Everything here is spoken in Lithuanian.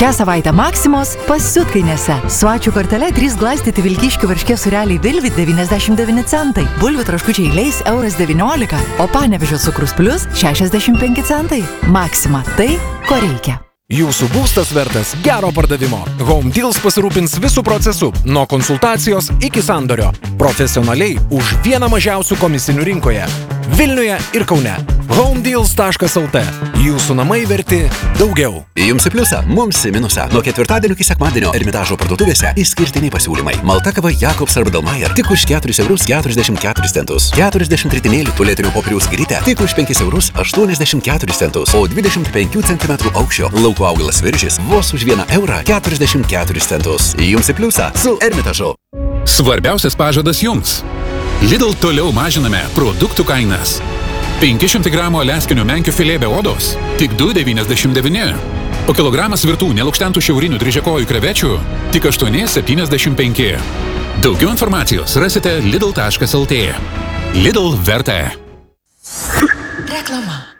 Šią savaitę Maksimos pasiutkainėse. Su ačiū kortele 3 glaistyti vilkiškių varškės sūreliai Vilvit 99 centai, bulvių traškučiai Leis €19, o Panevėžio cukrus plius 65 centai. Maksima – tai, ko reikia. Jūsų būstas vertas gero pardavimo. Home Deals pasirūpins visų procesų, nuo konsultacijos iki sandorio. Profesionaliai už vieną mažiausių komisinių rinkoje. Vilniuje ir Kaune. homedeals.lt. Jūsų namai verti daugiau. Jums į pliusą, mums į minusą. Nuo ketvirtadienio iki sekmadienio Ermitažo parduotuvėse išskirtiniai pasiūlymai. Malta kava Jakobs arba Dalmajer tik už €4,44. 40 ritinėlių tualetinio popieriaus skrytė tik už €5,84. O 25 cm aukščio lauko augalas viržis vos už €1,44. Jums į pliusą su Ermitažu. Svarbiausias pažadas jums. Lidl toliau mažiname produktų kainas. 500 gramų aleskinių menkių filė be odos tik €2,99. O kilogramas virtų nelukštentų šiaurinių dryžiakojų krevečių tik €8,75. Daugiau informacijos rasite lidl.lt. Lidl verta. Reklama.